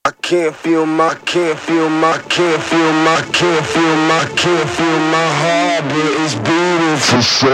can't feel my heart, but it's beating for sure.